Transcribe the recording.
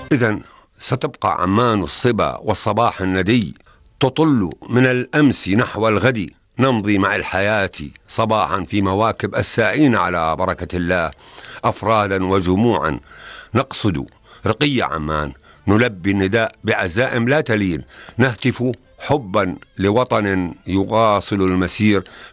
إذن ستبقى عمان الصبا والصباح الندي، تطل من الأمس نحو الغد، نمضي مع الحياة صباحا في مواكب الساعين على بركة الله، أفرادا وجموعا نقصد رقي عمان، نلبي النداء بعزائم لا تلين، نهتف حبا لوطن يواصل المسير